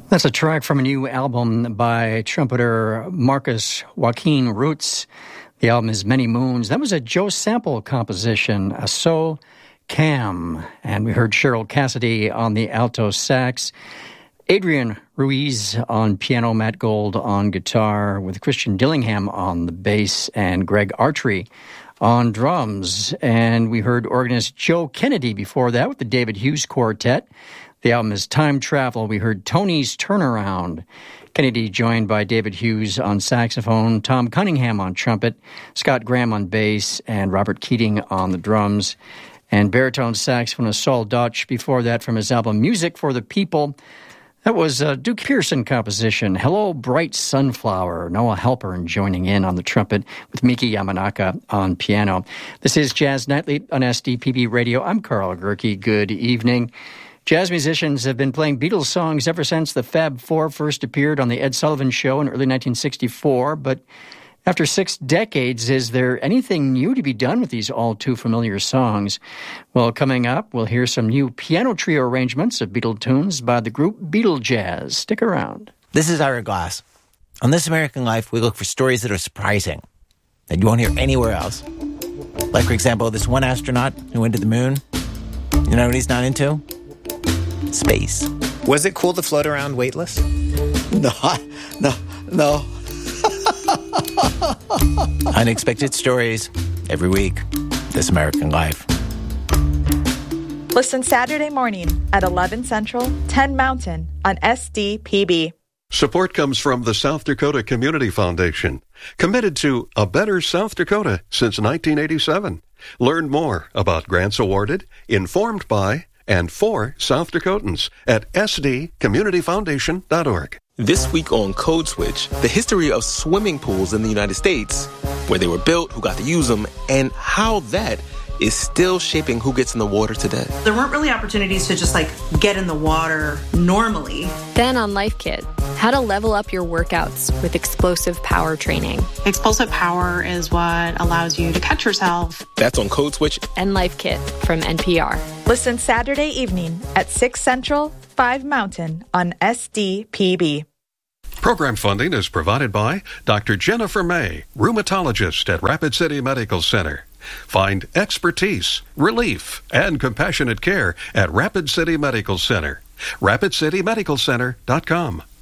That's a track from a new album by trumpeter Marcus Joaquin Roots. The album is Many Moons. That was a Joe Sample composition, a So Cam. And we heard Cheryl Cassidy on the alto sax, Adrian Ruiz on piano, Matt Gold on guitar, with Christian Dillingham on the bass, and Greg Artry on drums. And we heard organist Joe Kennedy before that with the David Hughes Quartet. The album is Time Travel. We heard Tony's Turnaround. Kennedy joined by David Hughes on saxophone, Tom Cunningham on trumpet, Scott Graham on bass, and Robert Keating on the drums. And baritone saxophonist Saul Dutch before that from his album Music for the People. That was a Duke Pearson composition, Hello Bright Sunflower. Noah Halpern joining in on the trumpet with Miki Yamanaka on piano. This is Jazz Nightly on SDPB Radio. I'm Carl Gerke. Good evening. Jazz musicians have been playing Beatles songs ever since the Fab Four first appeared on the Ed Sullivan Show in early 1964. But after 6 decades, is there anything new to be done with these all-too-familiar songs? Well, coming up, we'll hear some new piano trio arrangements of Beatle tunes by the group Beatle Jazz. Stick around. This is Ira Glass. On This American Life, we look for stories that are surprising, that you won't hear anywhere else. Like, for example, this one astronaut who went to the moon. You know what he's not into? Space. Was it cool to float around weightless? No. Unexpected stories every week. This American Life. Listen Saturday morning at 11 Central, 10 Mountain on SDPB. Support comes from the South Dakota Community Foundation, committed to a better South Dakota since 1987. Learn more about grants awarded, informed by, and for South Dakotans at sdcommunityfoundation.org. This week on Code Switch, the history of swimming pools in the United States, where they were built, who got to use them, and how that is still shaping who gets in the water today. There weren't really opportunities to just get in the water normally. Then on Life Kit, how to level up your workouts with explosive power training. Explosive power is what allows you to catch yourself. That's on Code Switch and Life Kit from NPR. Listen Saturday evening at 6 Central, 5 Mountain on SDPB. Program funding is provided by Dr. Jennifer May, rheumatologist at Rapid City Medical Center. Find expertise, relief, and compassionate care at Rapid City Medical Center. RapidCityMedicalCenter.com.